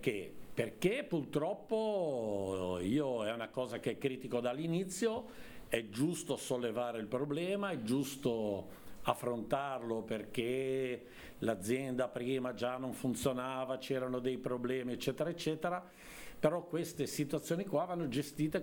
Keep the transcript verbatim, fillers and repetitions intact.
Perché? Perché purtroppo io è una cosa che critico dall'inizio, è giusto sollevare il problema, è giusto affrontarlo perché l'azienda prima già non funzionava, c'erano dei problemi eccetera eccetera, però queste situazioni qua vanno gestite